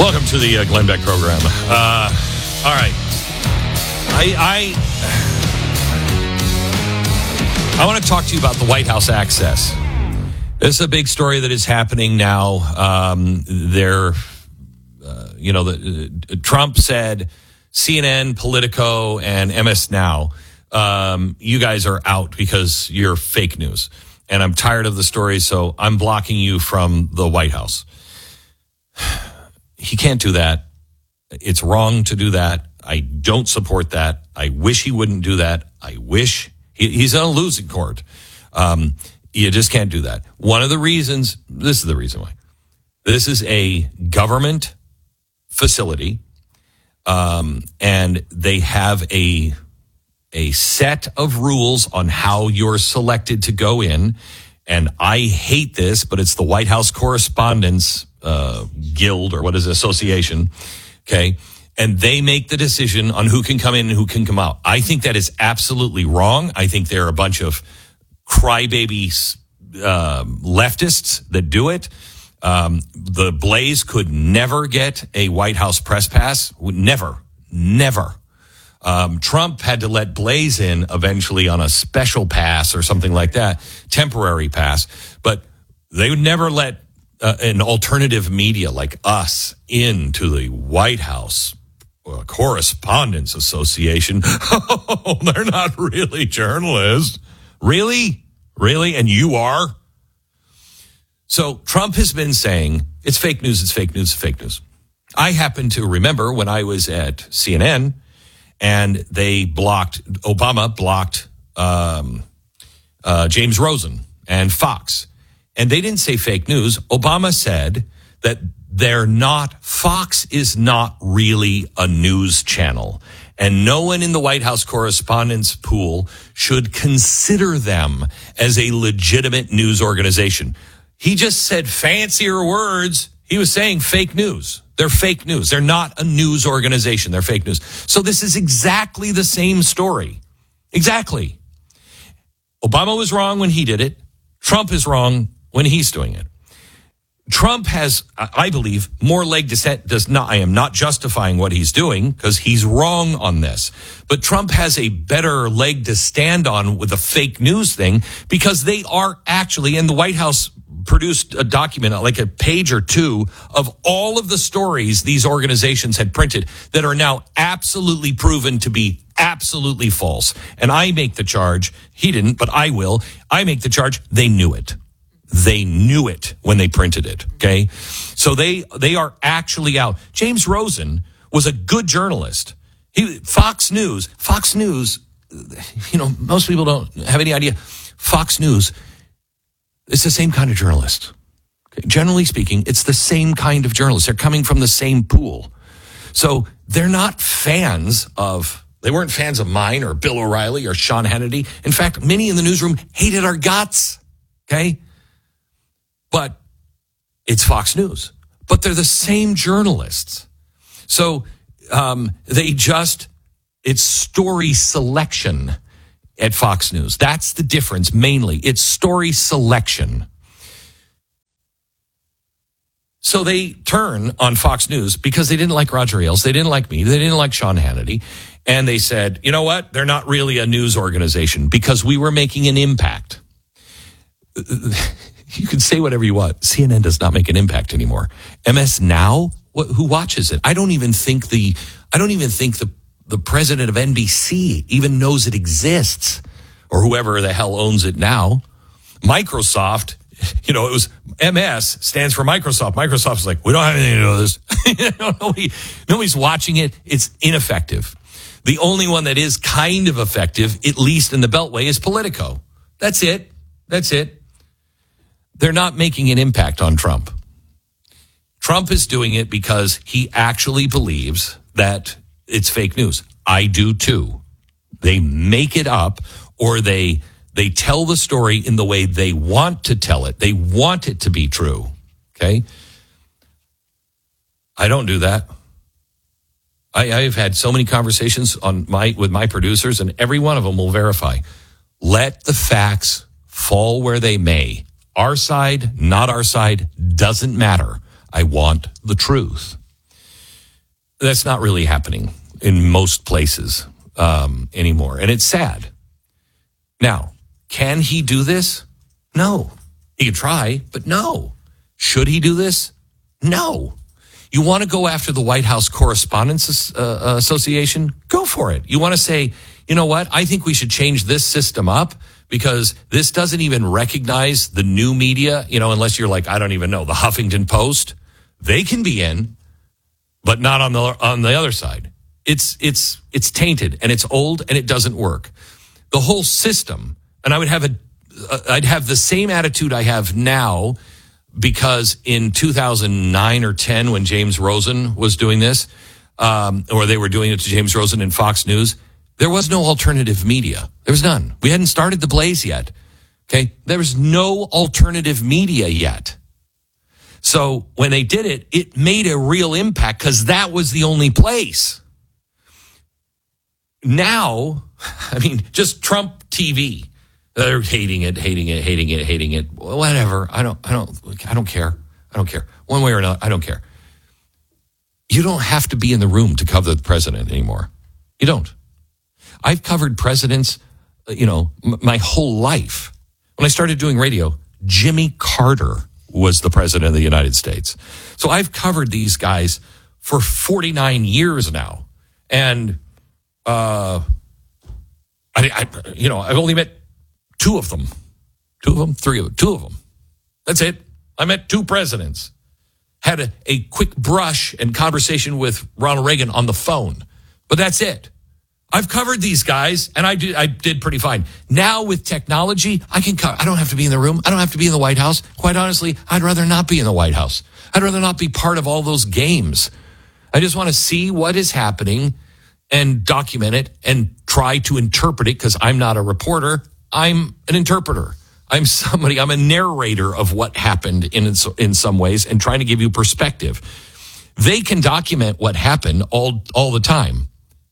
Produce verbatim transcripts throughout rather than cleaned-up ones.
Welcome to the uh, Glenn Beck program. Uh, all right. I, I, I want to talk to you about the White House access. This is a big story that is happening now. Um, there, uh, you know, the, uh, Trump said C N N, Politico, and M S Now, um, you guys are out because you're fake news. And I'm tired of the story, so I'm blocking you from the White House. He can't do that. It's wrong to do that. I don't support that. I wish he wouldn't do that. I wish he, he's on a losing court. Um, you just can't do that. One of the reasons, this is the reason why. This is a government facility, um, and they have a a set of rules on how you're selected to go in. And I hate this, but it's the White House Correspondents uh, Guild, or what is it, association, okay? And they make the decision on who can come in and who can come out. I think that is absolutely wrong. I think they're a bunch of crybaby uh, leftists that do it. Um, the Blaze could never get a White House press pass. Never, never. Um, Trump had to let Blaze in eventually on a special pass or something like that, temporary pass. But they would never let uh, an alternative media like us into the White House uh, Correspondents Association. Oh, they're not really journalists. Really? Really? And you are? So Trump has been saying, it's fake news, it's fake news, it's fake news. I happen to remember when I was at C N N, and they blocked, Obama blocked um, uh, James Rosen and Fox. And they didn't say fake news. Obama said that they're not, Fox is not really a news channel. And no one in the White House correspondents pool should consider them as a legitimate news organization. He just said fancier words. He was saying fake news. They're fake news. They're not a news organization. They're fake news. So this is exactly the same story. Exactly. Obama was wrong when he did it. Trump is wrong when he's doing it. Trump has, I believe, more leg to stand. Does not. I am not justifying what he's doing because he's wrong on this. But Trump has a better leg to stand on with the fake news thing because they are actually, and the White House produced a document, like a page or two, of all of the stories these organizations had printed that are now absolutely proven to be absolutely false. And I make the charge, he didn't, but I will. I make the charge, they knew it. They knew it when they printed it, okay? So they they are actually out. James Rosen was a good journalist. He Fox News, Fox News, you know, most people don't have any idea. Fox News, it's the same kind of journalist. Okay? Generally speaking, it's the same kind of journalist. They're coming from the same pool. So they're not fans of, they weren't fans of mine or Bill O'Reilly or Sean Hannity. In fact, many in the newsroom hated our guts, okay? But it's Fox News. But they're the same journalists. So um, they just, it's story selection at Fox News. That's the difference, mainly. It's story selection. So they turn on Fox News because they didn't like Roger Ailes. They didn't like me. They didn't like Sean Hannity. And they said, you know what? They're not really a news organization because we were making an impact. You can say whatever you want. C N N does not make an impact anymore. M S Now, what, who watches it? I don't even think the, I don't even think the, the president of N B C even knows it exists, or whoever the hell owns it now. Microsoft, you know, it was M S stands for Microsoft. Microsoft's like, we don't have anything to do with this. Nobody, nobody's watching it. It's ineffective. The only one that is kind of effective, at least in the Beltway, is Politico. That's it. That's it. They're not making an impact on Trump. Trump is doing it because he actually believes that it's fake news. I do too. They make it up, or they they tell the story in the way they want to tell it. They want it to be true. Okay? I don't do that. I, I've had so many conversations on my with my producers, and every one of them will verify. Let the facts fall where they may. Our side, not our side, doesn't matter. I want the truth. That's not really happening in most places um, anymore. And it's sad. Now, can he do this? No. He could try, but no. Should he do this? No. You want to go after the White House Correspondents uh, Association? Go for it. You want to say, you know what? I think we should change this system up because this doesn't even recognize the new media, you know, unless you're like, I don't even know, the Huffington Post. They can be in, but not on the on the other side. It's it's it's tainted and it's old and it doesn't work. The whole system, and I would have a I'd have the same attitude I have now because in two thousand nine or ten when James Rosen was doing this, um, or they were doing it to James Rosen in Fox News, there was no alternative media. There was none. We hadn't started the blaze yet. Okay? There was no alternative media yet. So when they did it, it made a real impact because that was the only place. Now, I mean, just Trump T V. They're hating it, hating it, hating it, hating it. Whatever. I don't, I don't, I don't care. I don't care. One way or another, I don't care. You don't have to be in the room to cover the president anymore. You don't. I've covered presidents, you know, m- my whole life. When I started doing radio, Jimmy Carter was the president of the United States. So I've covered these guys for forty-nine years now. And, uh, I, I, you know, I've only met two of them, two of them, three of them, two of them. That's it. I met two presidents. Had a, a quick brush and conversation with Ronald Reagan on the phone. But that's it. I've covered these guys, and I did, I did pretty fine. Now with technology, I can cover. I don't have to be in the room. I don't have to be in the White House. Quite honestly, I'd rather not be in the White House. I'd rather not be part of all those games. I just want to see what is happening and document it and try to interpret it because I'm not a reporter. I'm an interpreter. I'm somebody, I'm a narrator of what happened in in some ways and trying to give you perspective. They can document what happened all all the time.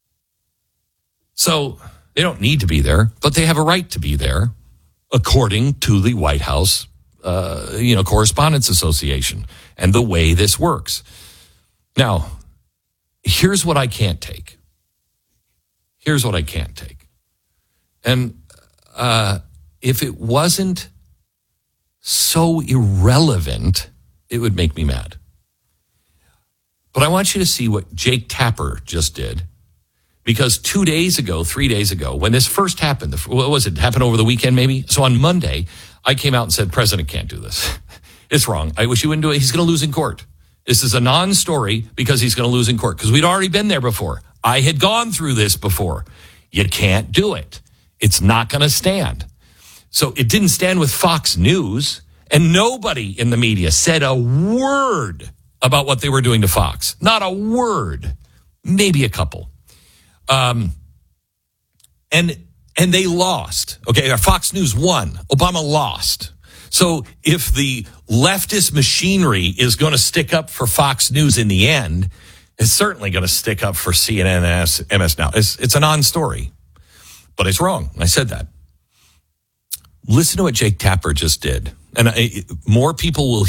So they don't need to be there, but they have a right to be there according to the White House, uh, you know, Correspondents Association and the way this works. Now, here's what I can't take. Here's what I can't take. And uh, if it wasn't so irrelevant, it would make me mad. But I want you to see what Jake Tapper just did. Because two days ago, three days ago, when this first happened, what was it, happened over the weekend maybe? So on Monday, I came out and said, President can't do this. It's wrong. I wish he wouldn't do it. He's going to lose in court. This is a non-story because he's going to lose in court. Because we'd already been there before. I had gone through this before. You can't do it. It's not going to stand. So it didn't stand with Fox News. And nobody in the media said a word about what they were doing to Fox. Not a word. Maybe a couple. Um, and, and they lost. Okay. Fox News won. Obama lost. So if the leftist machinery is going to stick up for Fox News in the end, it's certainly going to stick up for C N N and M S Now. It's, it's a non-story, but it's wrong. I said that. Listen to what Jake Tapper just did. And I, more people will